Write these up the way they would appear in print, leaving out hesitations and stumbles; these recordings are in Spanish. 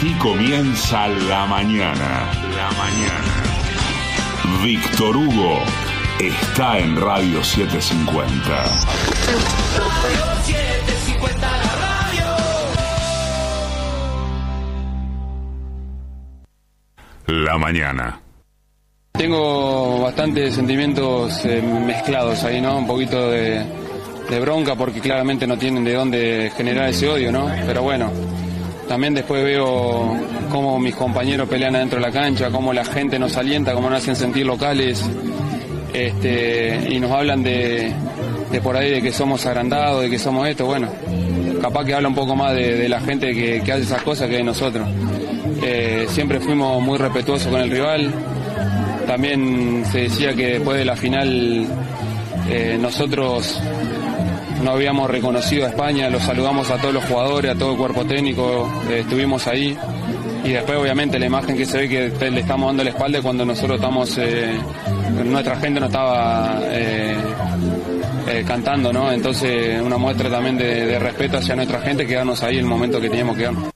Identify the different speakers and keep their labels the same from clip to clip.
Speaker 1: Aquí comienza La Mañana. La Mañana. Víctor Hugo está en Radio 750.
Speaker 2: Radio 750, la radio.
Speaker 1: La Mañana.
Speaker 3: Tengo bastantes sentimientos mezclados ahí, ¿no? Un poquito de bronca porque claramente no tienen de dónde generar ese odio, ¿no? Pero bueno, también después veo cómo mis compañeros pelean adentro de la cancha, cómo la gente nos alienta, cómo nos hacen sentir locales, y nos hablan de por ahí de que somos agrandados, de que somos esto. Bueno, capaz que habla un poco más de la gente que hace esas cosas que de nosotros. Siempre fuimos muy respetuosos con el rival. También se decía que después de la final nosotros no habíamos reconocido a España, los saludamos a todos los jugadores, a todo el cuerpo técnico, estuvimos ahí. Y después obviamente la imagen que se ve que le estamos dando la espalda cuando nosotros estamos, nuestra gente no estaba cantando, ¿no? Entonces una muestra también de respeto hacia nuestra gente, quedarnos ahí en el momento que teníamos que quedarnos.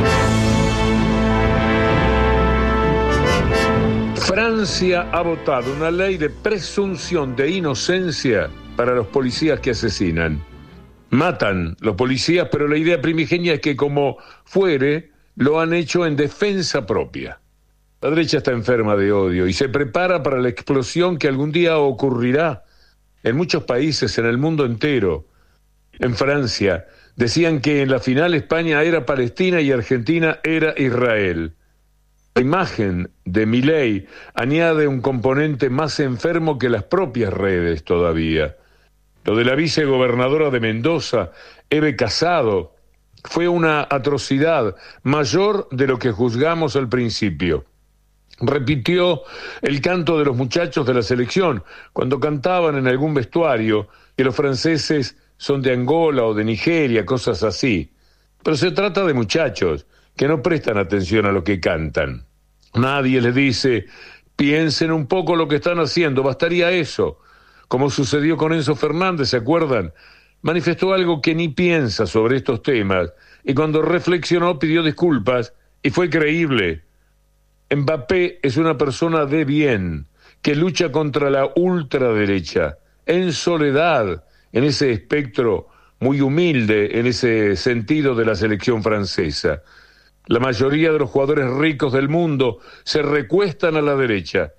Speaker 4: Francia ha votado una ley de presunción de inocencia para los policías que asesinan. Matan los policías, pero la idea primigenia es que como fuere, lo han hecho en defensa propia. La derecha está enferma de odio y se prepara para la explosión que algún día ocurrirá en muchos países, en el mundo entero. En Francia decían que en la final España era Palestina y Argentina era Israel. La imagen de Milei añade un componente más enfermo que las propias redes todavía. Lo de la vicegobernadora de Mendoza, Eve Casado, fue una atrocidad mayor de lo que juzgamos al principio. Repitió el canto de los muchachos de la selección cuando cantaban en algún vestuario que los franceses son de Angola o de Nigeria, cosas así. Pero se trata de muchachos que no prestan atención a lo que cantan. Nadie les dice, piensen un poco lo que están haciendo, bastaría eso. Como sucedió con Enzo Fernández, ¿se acuerdan? Manifestó algo que ni piensa sobre estos temas y cuando reflexionó pidió disculpas y fue creíble. Mbappé es una persona de bien que lucha contra la ultraderecha en soledad, en ese espectro muy humilde, en ese sentido de la selección francesa. La mayoría de los jugadores ricos del mundo se recuestan a la derecha.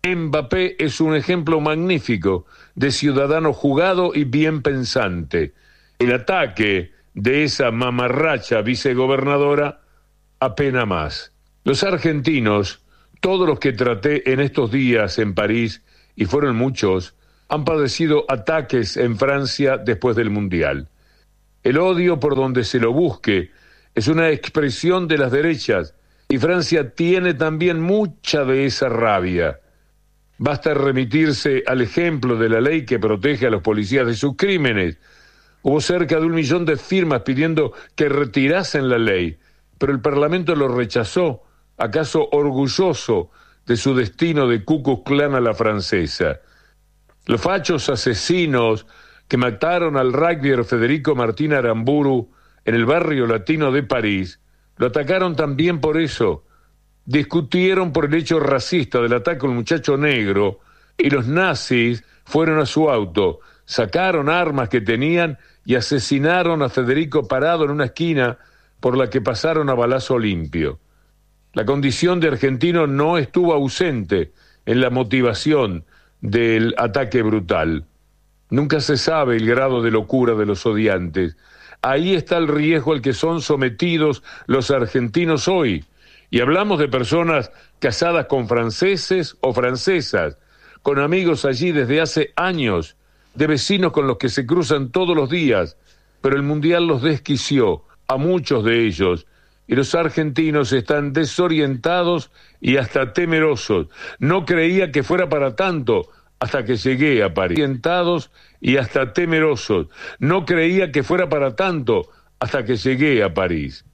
Speaker 4: Mbappé es un ejemplo magnífico de ciudadano jugado y bien pensante. El ataque de esa mamarracha vicegobernadora apena más. Los argentinos, todos los que traté en estos días en París, y fueron muchos, han padecido ataques en Francia después del Mundial. El odio por donde se lo busque es una expresión de las derechas, y Francia tiene también mucha de esa rabia. Basta remitirse al ejemplo de la ley que protege a los policías de sus crímenes. Hubo cerca de 1 millón de firmas pidiendo que retirasen la ley, pero el Parlamento lo rechazó, acaso orgulloso de su destino de Ku Klux Klan a la francesa. Los fachos asesinos que mataron al rugbyer Federico Martín Aramburu en el barrio latino de París, lo atacaron también por eso. Discutieron por el hecho racista del ataque al muchacho negro y los nazis fueron a su auto, sacaron armas que tenían y asesinaron a Federico parado en una esquina por la que pasaron a balazo limpio. La condición de argentino no estuvo ausente en la motivación del ataque brutal. Nunca se sabe el grado de locura de los odiantes. Ahí está el riesgo al que son sometidos los argentinos hoy. Y hablamos de personas casadas con franceses o francesas, con amigos allí desde hace años, de vecinos con los que se cruzan todos los días, pero el Mundial los desquició a muchos de ellos, y los argentinos están desorientados y hasta temerosos. No creía que fuera para tanto hasta que llegué a París. Desorientados y hasta temerosos. No creía que fuera para tanto hasta que llegué a París.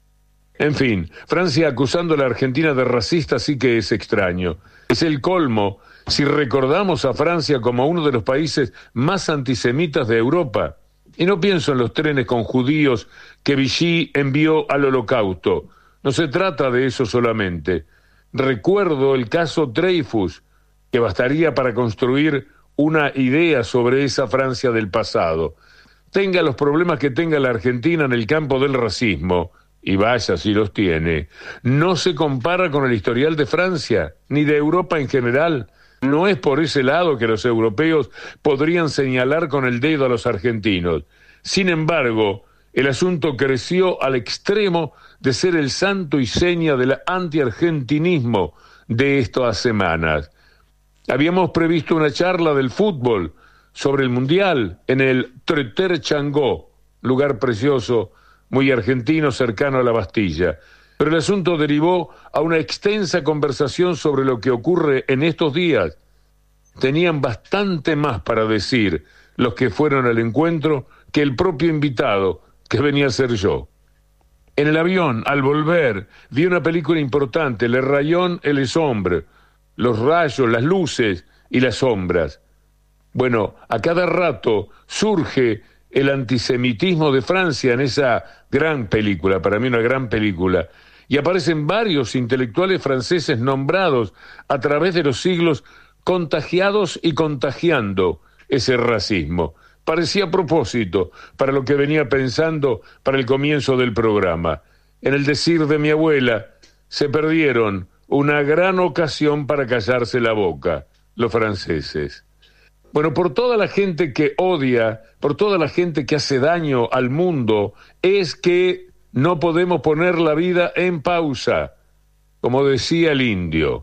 Speaker 4: En fin, Francia acusando a la Argentina de racista sí que es extraño. Es el colmo si recordamos a Francia como uno de los países más antisemitas de Europa. Y no pienso en los trenes con judíos que Vichy envió al Holocausto. no se trata de eso solamente. Recuerdo el caso Dreyfus, que bastaría para construir una idea sobre esa Francia del pasado. Tenga los problemas que tenga la Argentina en el campo del racismo, y vaya si los tiene, no se compara con el historial de Francia, ni de Europa en general. No es por ese lado que los europeos podrían señalar con el dedo a los argentinos. Sin embargo, el asunto creció al extremo de ser el santo y seña del antiargentinismo de estas semanas. Habíamos previsto una charla del fútbol sobre el Mundial en el Treter Changó, lugar precioso, muy argentino, cercano a la Bastilla. Pero el asunto derivó a una extensa conversación sobre lo que ocurre en estos días. Tenían bastante más para decir los que fueron al encuentro que el propio invitado, que venía a ser yo. En el avión, al volver, vi una película importante, Le Rayon et les Ombres, los rayos, las luces y las sombras. Bueno, a cada rato surge el antisemitismo de Francia en esa gran película, para mí una gran película, y aparecen varios intelectuales franceses nombrados a través de los siglos, contagiados y contagiando ese racismo. Parecía a propósito para lo que venía pensando para el comienzo del programa. En el decir de mi abuela, se perdieron una gran ocasión para callarse la boca, los franceses. Bueno, por toda la gente que odia, por toda la gente que hace daño al mundo, es que no podemos poner la vida en pausa. Como decía el indio,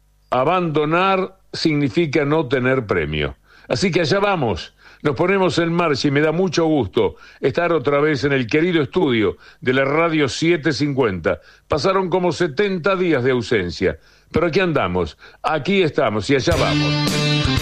Speaker 4: abandonar significa no tener premio. Así que allá vamos, nos ponemos en marcha y me da mucho gusto estar otra vez en el querido estudio de la Radio 750. Pasaron como 70 días de ausencia, pero aquí andamos, aquí estamos y allá vamos.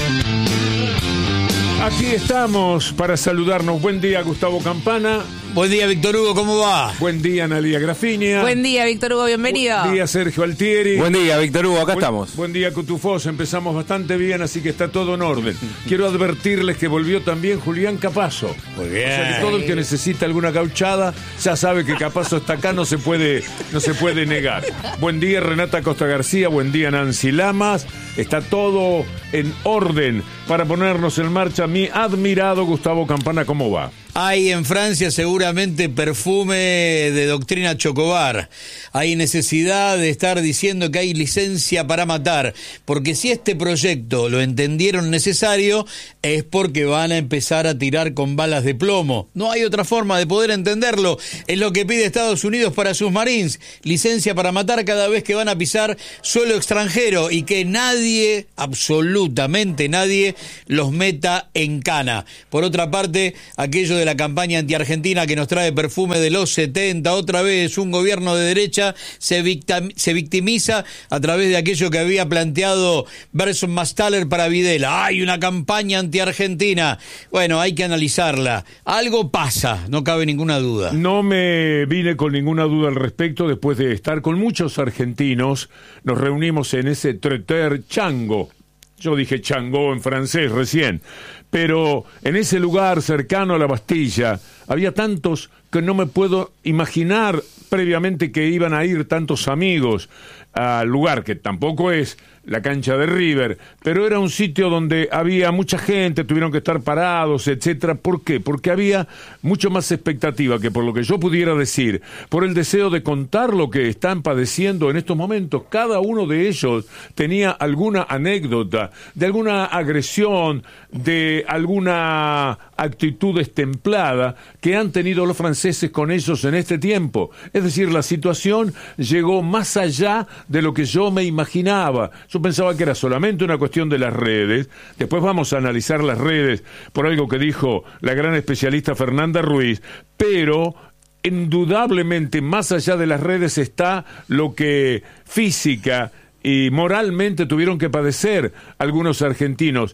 Speaker 5: Aquí estamos para saludarnos. Buen día, Gustavo Campana.
Speaker 6: Buen día, Víctor Hugo, ¿cómo va?
Speaker 5: Buen día, Analía Grafinia.
Speaker 7: Buen día, Víctor Hugo, bienvenido.
Speaker 5: Buen día, Sergio Altieri.
Speaker 6: Buen día, Víctor Hugo, acá estamos.
Speaker 5: Buen día, Cutufós. Empezamos bastante bien, así que está todo en orden. Quiero advertirles que volvió también Julián Capazo.
Speaker 6: Muy bien.
Speaker 5: O sea que todo el que necesita alguna gauchada ya sabe que Capazo está acá, no se puede negar. Buen día, Renata Costa García. Buen día, Nancy Lamas. Está todo en orden para ponernos en marcha. Mi admirado Gustavo Campana, ¿cómo va?
Speaker 6: Hay en Francia seguramente perfume de doctrina Chocobar. Hay necesidad de estar diciendo que hay licencia para matar, porque si este proyecto lo entendieron necesario, es porque van a empezar a tirar con balas de plomo. No hay otra forma de poder entenderlo. Es lo que pide Estados Unidos para sus Marines. Licencia para matar cada vez que van a pisar suelo extranjero y que nadie, absolutamente nadie, los meta en cana. Por otra parte, aquello de la campaña antiargentina que nos trae perfume de los 70, otra vez un gobierno de derecha se victimiza a través de aquello que había planteado Berson Mastaler para Videla. Hay una campaña antiargentina. Bueno, hay que analizarla. Algo pasa, no cabe ninguna duda.
Speaker 5: No me vine con ninguna duda al respecto después de estar con muchos argentinos. Nos reunimos en ese Treter Chango. Yo dije Changó en francés recién, pero en ese lugar cercano a la Bastilla había tantos que no me puedo imaginar previamente que iban a ir tantos amigos al lugar, que tampoco es la cancha de River, pero era un sitio donde había mucha gente, tuvieron que estar parados, etcétera. ¿Por qué? Porque había mucho más expectativa que por lo que yo pudiera decir, por el deseo de contar lo que están padeciendo en estos momentos. Cada uno de ellos tenía alguna anécdota, de alguna agresión, de alguna actitud destemplada que han tenido los franceses con ellos en este tiempo. Es decir, la situación llegó más allá de lo que yo me imaginaba. Yo pensaba que era solamente una cuestión de las redes. Después vamos a analizar las redes por algo que dijo la gran especialista Fernanda Ruiz, pero indudablemente más allá de las redes está lo que física y moralmente tuvieron que padecer algunos argentinos.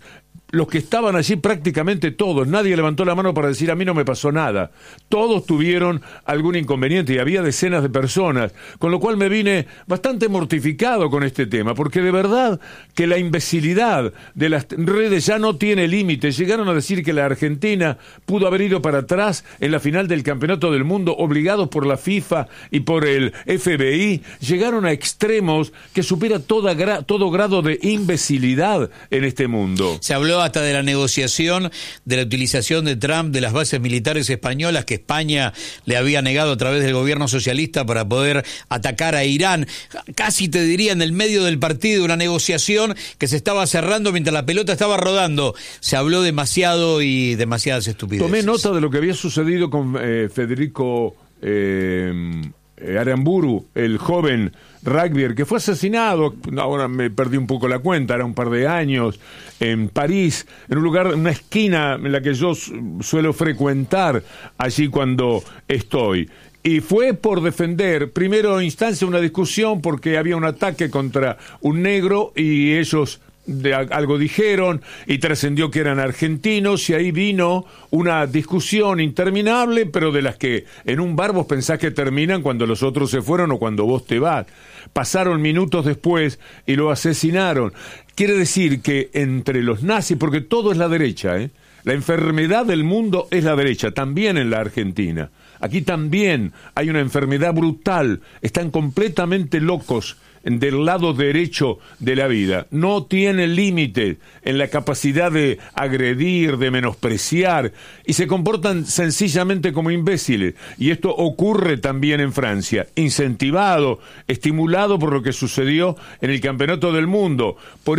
Speaker 5: los que estaban allí, prácticamente todos, nadie levantó la mano para decir a mí no me pasó nada. Todos tuvieron algún inconveniente y había decenas de personas, con lo cual me vine bastante mortificado con este tema, porque de verdad que la imbecilidad de las redes ya no tiene límite. Llegaron a decir que la Argentina pudo haber ido para atrás en la final del Campeonato del Mundo, obligados por la FIFA y por el FBI. Llegaron a extremos que supera todo grado de imbecilidad en este mundo.
Speaker 6: Se habló hasta de la negociación de la utilización de Trump de las bases militares españolas que España le había negado a través del gobierno socialista para poder atacar a Irán. Casi te diría en el medio del partido, una negociación que se estaba cerrando mientras la pelota estaba rodando. Se habló demasiado y demasiadas estupideces.
Speaker 5: Tomé nota de lo que había sucedido con Federico Aramburu, el joven rugbyer que fue asesinado, ahora me perdí un poco la cuenta, era un par de años, en París, en un lugar, una esquina en la que yo suelo frecuentar allí cuando estoy. Y fue por defender, primero instancia, una discusión porque había un ataque contra un negro y ellos algo dijeron y trascendió que eran argentinos y ahí vino una discusión interminable, pero de las que en un bar vos pensás que terminan cuando los otros se fueron o cuando vos te vas. Pasaron minutos después y lo asesinaron. Quiere decir que entre los nazis, porque todo es la derecha, la enfermedad del mundo es la derecha, también en la Argentina. Aquí también hay una enfermedad brutal, están completamente locos del lado derecho de la vida. No tiene límite en la capacidad de agredir, de menospreciar, y se comportan sencillamente como imbéciles. Y esto ocurre también en Francia, incentivado, estimulado por lo que sucedió en el Campeonato del Mundo, por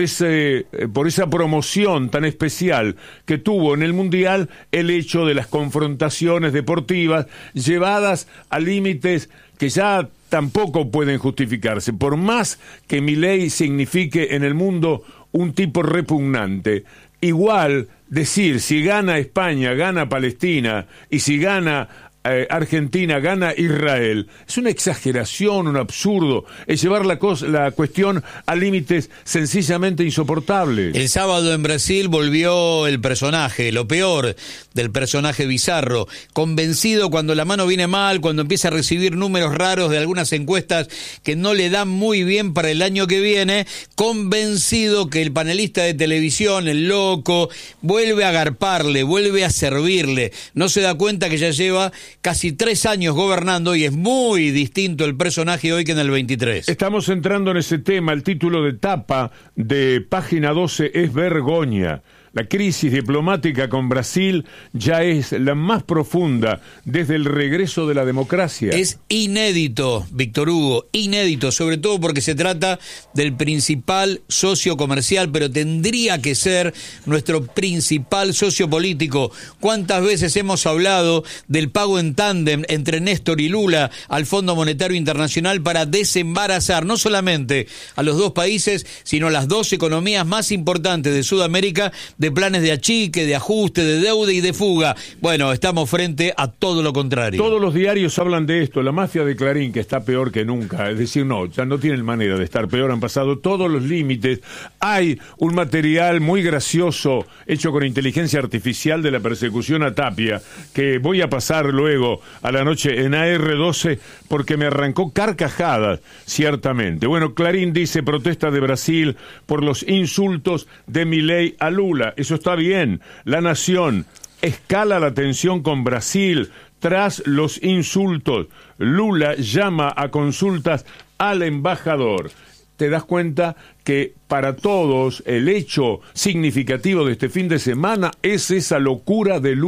Speaker 5: esa promoción tan especial que tuvo en el Mundial el hecho de las confrontaciones deportivas llevadas a límites que ya tampoco pueden justificarse. Por más que Milei signifique en el mundo un tipo repugnante, igual decir si gana España, gana Palestina, y si gana Argentina, gana Israel, es una exageración, un absurdo, es llevar la cuestión a límites sencillamente insoportables.
Speaker 6: El sábado en Brasil volvió el personaje, lo peor del personaje bizarro, convencido cuando la mano viene mal, cuando empieza a recibir números raros de algunas encuestas que no le dan muy bien para el año que viene, convencido que el panelista de televisión, el loco, vuelve a garparle, vuelve a servirle, no se da cuenta que ya lleva casi 3 años gobernando y es muy distinto el personaje hoy que en el 23.
Speaker 5: Estamos entrando en ese tema. El título de tapa de Página 12 es Vergoña. La crisis diplomática con Brasil ya es la más profunda desde el regreso de la democracia.
Speaker 6: Es inédito, Víctor Hugo, inédito, sobre todo porque se trata del principal socio comercial, pero tendría que ser nuestro principal socio político. ¿Cuántas veces hemos hablado del pago en tándem entre Néstor y Lula al Fondo Monetario Internacional para desembarazar no solamente a los dos países, sino a las dos economías más importantes de Sudamérica de planes de achique, de ajuste, de deuda y de fuga? Bueno, estamos frente a todo lo contrario.
Speaker 5: Todos los diarios hablan de esto. La mafia de Clarín, que está peor que nunca, es decir, no, ya no tienen manera de estar peor, han pasado todos los límites. Hay un material muy gracioso hecho con inteligencia artificial de la persecución a Tapia, que voy a pasar luego a la noche en AR12 porque me arrancó carcajadas, ciertamente. Bueno, Clarín dice: protesta de Brasil por los insultos de Milei a Lula. Eso está bien. La Nación: escala la tensión con Brasil tras los insultos. Lula llama a consultas al embajador. Te das cuenta que para todos el hecho significativo de este fin de semana es esa locura de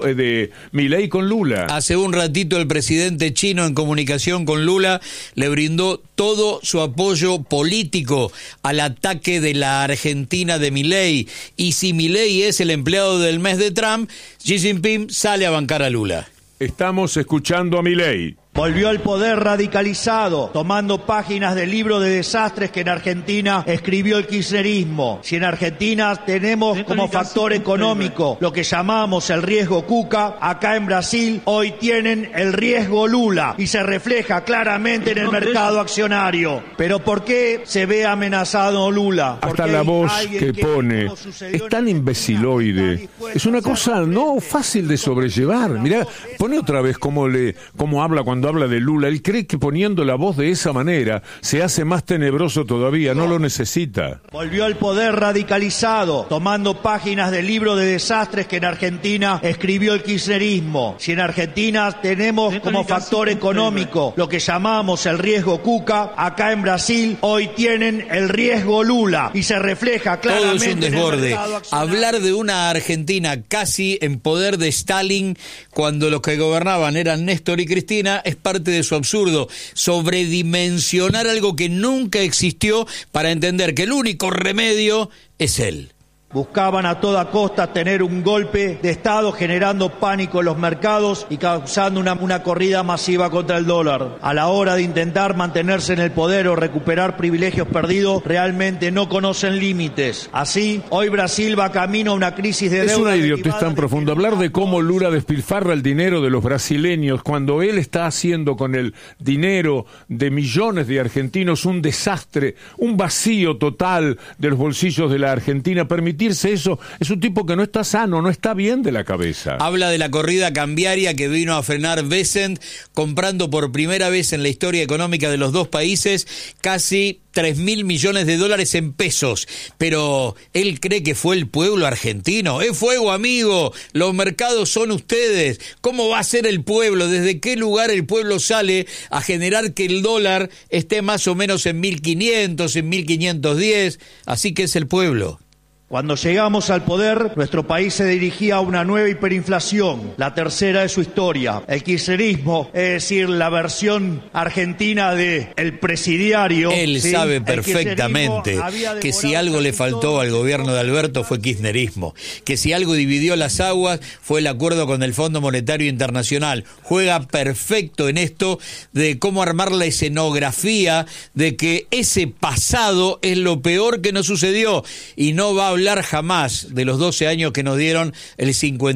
Speaker 5: de Milei con Lula.
Speaker 6: Hace un ratito el presidente chino, en comunicación con Lula, le brindó todo su apoyo político al ataque de la Argentina de Milei. Y si Milei es el empleado del mes de Trump, Xi Jinping sale a bancar a Lula.
Speaker 5: Estamos escuchando a Milei.
Speaker 7: Volvió al poder radicalizado, tomando páginas del libro de desastres que en Argentina escribió el kirchnerismo. Si en Argentina tenemos como factor económico lo que llamamos el riesgo Cuca, acá en Brasil hoy tienen el riesgo Lula y se refleja claramente en el mercado accionario. Pero ¿por qué se ve amenazado Lula?
Speaker 5: Hasta la voz que pone es tan imbeciloide. Es una cosa no fácil de sobrellevar. Mirá, pone otra vez cómo habla cuando habla de Lula. Él cree que poniendo la voz de esa manera se hace más tenebroso todavía, no lo necesita.
Speaker 7: Volvió al poder radicalizado, tomando páginas del libro de desastres que en Argentina escribió el kirchnerismo. Si en Argentina tenemos como factor económico lo que llamamos el riesgo Cuca, acá en Brasil hoy tienen el riesgo Lula y se refleja claramente.
Speaker 6: Todo es un desborde. Hablar de una Argentina casi en poder de Stalin cuando los que gobernaban eran Néstor y Cristina es parte de su absurdo. Sobredimensionar algo que nunca existió para entender que el único remedio es él.
Speaker 7: Buscaban a toda costa tener un golpe de Estado generando pánico en los mercados y causando una corrida masiva contra el dólar. A la hora de intentar mantenerse en el poder o recuperar privilegios perdidos, realmente no conocen límites. Así, hoy Brasil va camino a una crisis de deuda.
Speaker 5: Es una idiotez tan profunda hablar de cómo Lula despilfarra el dinero de los brasileños cuando él está haciendo con el dinero de millones de argentinos un desastre, un vacío total de los bolsillos de la Argentina. Permitirse eso es un tipo que no está sano, no está bien de la cabeza.
Speaker 6: Habla de la corrida cambiaria que vino a frenar Bessent, comprando por primera vez en la historia económica de los dos países casi 3.000 millones de dólares en pesos, pero él cree que fue el pueblo argentino. ¡Es fuego, amigo! Los mercados son ustedes. ¿Cómo va a ser el pueblo? ¿Desde qué lugar el pueblo sale a generar que el dólar esté más o menos en 1.500, en 1.510? Así que es el pueblo.
Speaker 7: Cuando llegamos al poder, nuestro país se dirigía a una nueva hiperinflación, la tercera de su historia. El kirchnerismo, es decir, la versión argentina de el presidiario.
Speaker 6: Él
Speaker 7: ¿sí?
Speaker 6: sabe perfectamente que si algo le faltó al gobierno de Alberto fue kirchnerismo, que si algo dividió las aguas fue el acuerdo con el Fondo Monetario Internacional. Juega perfecto en esto de cómo armar la escenografía de que ese pasado es lo peor que nos sucedió y no va a hablar jamás de los 12 años que nos dieron el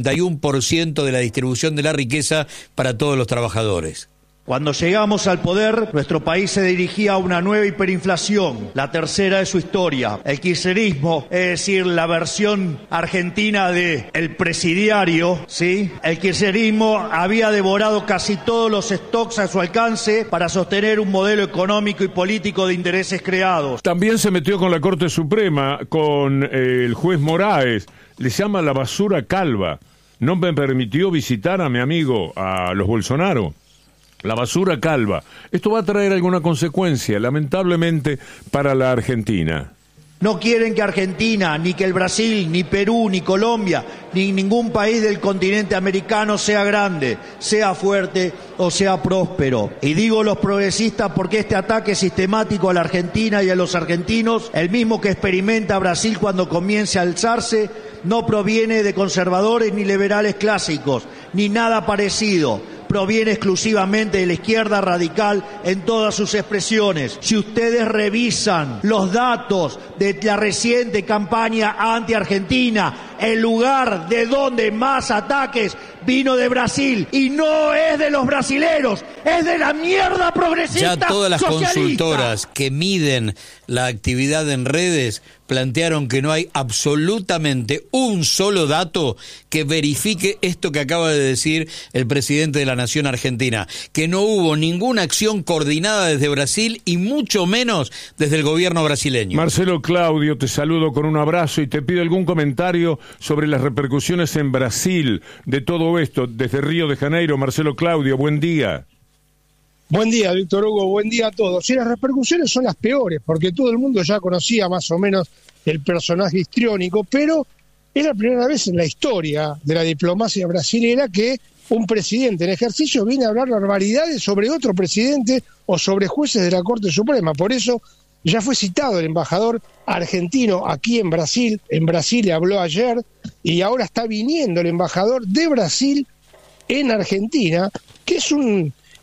Speaker 6: 51% de la distribución de la riqueza para todos los trabajadores.
Speaker 7: Cuando llegamos al poder, nuestro país se dirigía a una nueva hiperinflación, la tercera de su historia. El kirchnerismo, es decir, la versión argentina de el presidiario, ¿sí? El kirchnerismo había devorado casi todos los stocks a su alcance para sostener un modelo económico y político de intereses creados.
Speaker 5: También se metió con la Corte Suprema, con el juez Moraes, le llama la basura calva. No me permitió visitar a mi amigo, a los Bolsonaro. La basura calva. Esto va a traer alguna consecuencia, lamentablemente, para la Argentina.
Speaker 7: No quieren que Argentina, ni que el Brasil, ni Perú, ni Colombia, ni ningún país del continente americano sea grande, sea fuerte o sea próspero. Y digo los progresistas porque este ataque sistemático a la Argentina y a los argentinos, el mismo que experimenta Brasil cuando comience a alzarse, no proviene de conservadores ni liberales clásicos, ni nada parecido. Proviene exclusivamente de la izquierda radical en todas sus expresiones. Si ustedes revisan los datos de la reciente campaña anti-argentina, el lugar de donde más ataques vino de Brasil, y no es de los brasileros, es de la mierda progresista.
Speaker 6: Ya todas las
Speaker 7: socialista.
Speaker 6: consultoras que miden la actividad en redes plantearon que no hay absolutamente un solo dato que verifique esto que acaba de decir el presidente de la Nación Argentina, que no hubo ninguna acción coordinada desde Brasil y mucho menos desde el gobierno brasileño.
Speaker 5: Marcelo Claudio, te saludo con un abrazo y te pido algún comentario sobre las repercusiones en Brasil de todo esto, desde Río de Janeiro. Marcelo Claudio, buen día.
Speaker 8: Buen día, Víctor Hugo, buen día a todos. Y las repercusiones son las peores, porque todo el mundo ya conocía más o menos el personaje histriónico, pero es la primera vez en la historia de la diplomacia brasilera que un presidente en ejercicio viene a hablar barbaridades sobre otro presidente o sobre jueces de la Corte Suprema. Por eso ya fue citado el embajador argentino aquí en Brasil le habló ayer, y ahora está viniendo el embajador de Brasil en Argentina, que es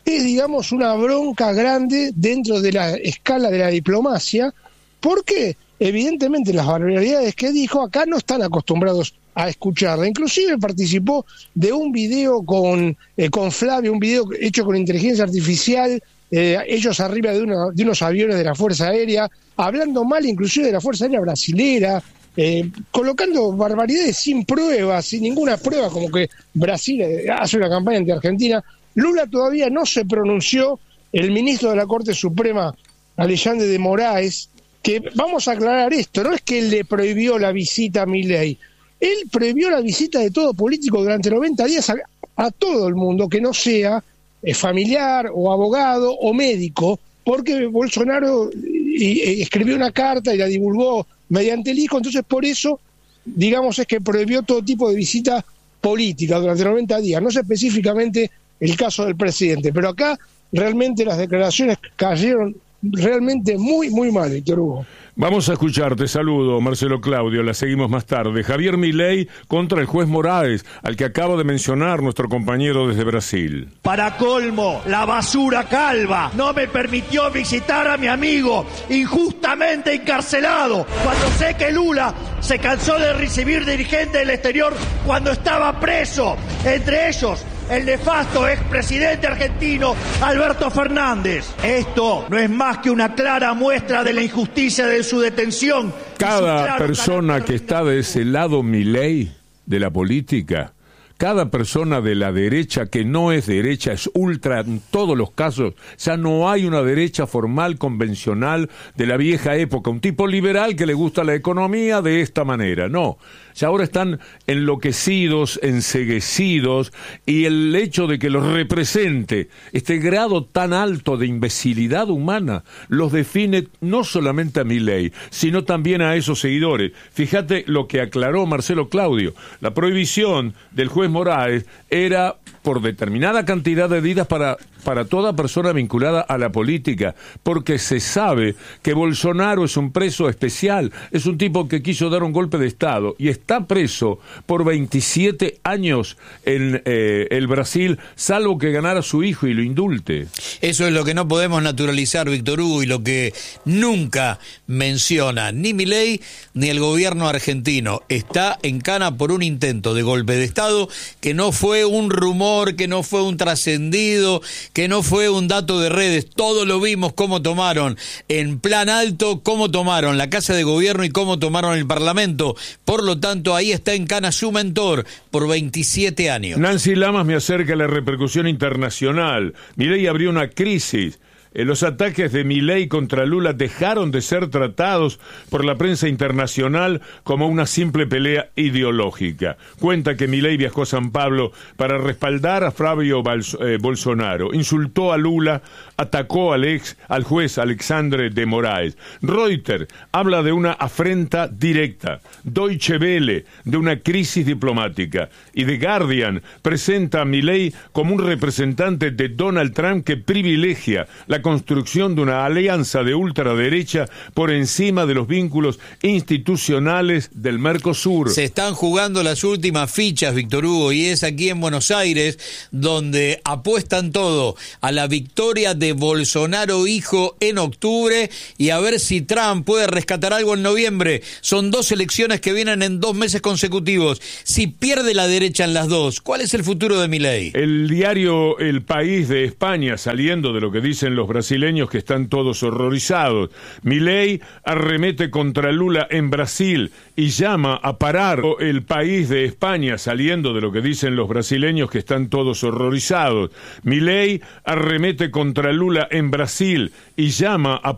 Speaker 8: es, digamos, una bronca grande dentro de la escala de la diplomacia, porque evidentemente las barbaridades que dijo acá no están acostumbrados a escucharla. Inclusive participó de un video con Flavio, un video hecho con inteligencia artificial, ellos arriba de unos aviones de la Fuerza Aérea, hablando mal inclusive de la Fuerza Aérea brasilera, colocando barbaridades sin pruebas, sin ninguna prueba, como que Brasil hace una campaña ante Argentina. Lula todavía no se pronunció, el ministro de la Corte Suprema, Alexandre de Moraes, que vamos a aclarar esto, no es que él le prohibió la visita a Milei, él prohibió la visita de todo político durante 90 días a todo el mundo que no sea familiar o abogado o médico, porque Bolsonaro escribió una carta y la divulgó mediante el hijo, entonces por eso, digamos, es que prohibió todo tipo de visita política durante 90 días, no sé específicamente el caso del presidente, pero acá realmente las declaraciones cayeron realmente muy, muy mal, Víctor Hugo.
Speaker 5: Vamos a escucharte, saludo, Marcelo Claudio, la seguimos más tarde. Javier Milei contra el juez Moraes, al que acaba de mencionar nuestro compañero desde Brasil.
Speaker 7: Para colmo, la basura calva no me permitió visitar a mi amigo injustamente encarcelado, cuando sé que Lula se cansó de recibir dirigentes del exterior cuando estaba preso, entre ellos el nefasto expresidente argentino Alberto Fernández. Esto no es más que una clara muestra de la injusticia de su detención.
Speaker 5: Cada persona que está de ese lado, Milei, de la política, cada persona de la derecha que no es derecha, es ultra en todos los casos, ya no hay una derecha formal, convencional, de la vieja época, un tipo liberal que le gusta la economía de esta manera, no. Ya ahora están enloquecidos, enceguecidos, y el hecho de que los represente este grado tan alto de imbecilidad humana los define no solamente a Milei, sino también a esos seguidores. Fíjate lo que aclaró Marcelo Claudio, la prohibición del juez Moraes era por determinada cantidad de días para toda persona vinculada a la política, porque se sabe que Bolsonaro es un preso especial, es un tipo que quiso dar un golpe de Estado y está preso por 27 años en el Brasil, salvo que ganara su hijo y lo indulte.
Speaker 6: Eso es lo que no podemos naturalizar, Víctor Hugo, y lo que nunca menciona ni Milei ni el gobierno argentino. Está en cana por un intento de golpe de Estado que no fue un rumor, que no fue un trascendido, que no fue un dato de redes. Todo lo vimos cómo tomaron en plan alto, cómo tomaron la Casa de Gobierno y cómo tomaron el Parlamento. Por lo tanto, ahí está en cana su mentor por 27 años.
Speaker 5: Nancy Lamas me acerca a la repercusión internacional. Milei abrió una crisis. Los ataques de Milei contra Lula dejaron de ser tratados por la prensa internacional como una simple pelea ideológica. Cuenta que Milei viajó a San Pablo para respaldar a Flavio Bolsonaro, insultó a Lula, atacó al juez Alexandre de Moraes. Reuters habla de una afrenta directa, Deutsche Welle de una crisis diplomática, y The Guardian presenta a Milei como un representante de Donald Trump que privilegia la construcción de una alianza de ultraderecha por encima de los vínculos institucionales del Mercosur.
Speaker 6: Se están jugando las últimas fichas, Víctor Hugo, y es aquí en Buenos Aires donde apuestan todo a la victoria de Bolsonaro hijo en octubre y a ver si Trump puede rescatar algo en noviembre. Son dos elecciones que vienen en 2 meses consecutivos. Si pierde la derecha en las dos, ¿cuál es el futuro de Milei?
Speaker 5: El diario El País de España, saliendo de lo que dicen los brasileños que están todos horrorizados. Milei arremete contra Lula en Brasil y llama a parar. El País de España, saliendo de lo que dicen los brasileños que están todos horrorizados. Milei arremete contra Lula en Brasil y llama a